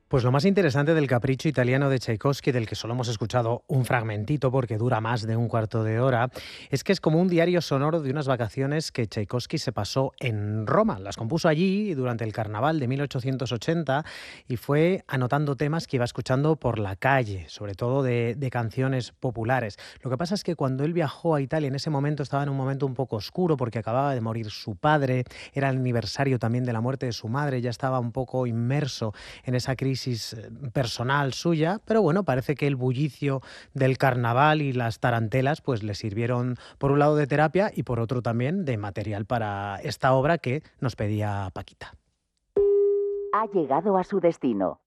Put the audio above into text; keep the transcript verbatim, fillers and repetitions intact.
Pues lo más interesante del Capricho italiano de Tchaikovsky, del que solo hemos escuchado un fragmentito porque dura más de un cuarto de hora, es que es como un diario sonoro de unas vacaciones que Tchaikovsky se pasó en Roma. Las compuso allí durante el carnaval de mil ochocientos ochenta y fue anotando temas que iba escuchando por la calle, sobre todo de, de canciones populares. Lo que pasa es que cuando él viajó a Italia, en ese momento estaba en un momento un poco oscuro porque acababa de morir su padre, era el aniversario también de la muerte de su madre, ya estaba un poco inmerso en esa crisis eh, personal suya, pero bueno, parece que el bullicio del carnaval y las tarantelas pues le sirvieron por un lado de terapia y por otro también de material para esta obra que nos pedía Paquita. Ha llegado a su destino.